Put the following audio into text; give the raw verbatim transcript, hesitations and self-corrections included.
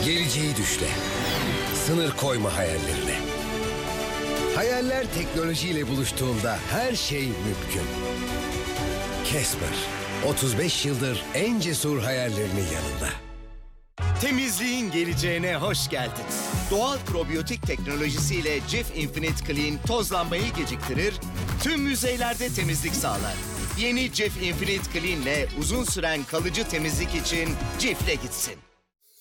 Geleceği düşle. Sınır koyma hayallerine. Hayaller teknolojiyle buluştuğunda her şey mümkün. Casper, otuz beş yıldır en cesur hayallerinin yanında. Temizliğin geleceğine hoş geldin. Doğal probiyotik teknolojisiyle Cif Infinite Clean tozlanmayı geciktirir, tüm yüzeylerde temizlik sağlar. Yeni Cif Infinite Clean ile uzun süren kalıcı temizlik için Cif'le gitsin.